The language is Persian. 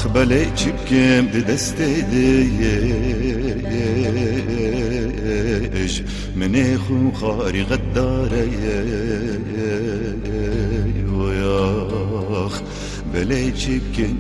بلي چبكم دستي ديش من اخو خاري غداري وياخ بلي چبكم